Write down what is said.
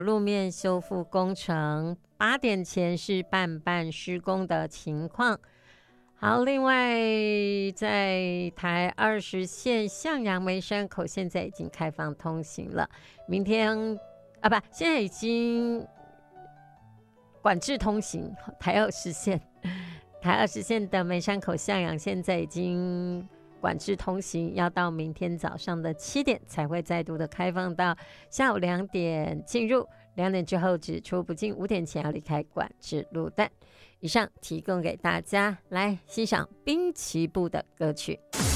路面修复工程，8点前是半施工的情况。好，另外在台20线向阳梅山口现在已经开放通行了，明天现在已经管制通行。台20线的梅山口向阳现在已经管制通行，要到明天早上的7点才会再度的开放到下午2点进入，2点之后只出不进，5点前要离开管制路段。以上提供给大家，来欣赏滨崎步的歌曲。